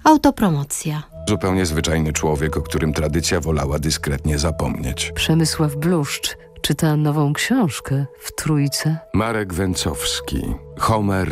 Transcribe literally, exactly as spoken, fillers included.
Autopromocja. Zupełnie zwyczajny człowiek, o którym tradycja wolała dyskretnie zapomnieć. Przemysław Bluszcz czyta nową książkę w Trójce. Marek Węcowski. Homer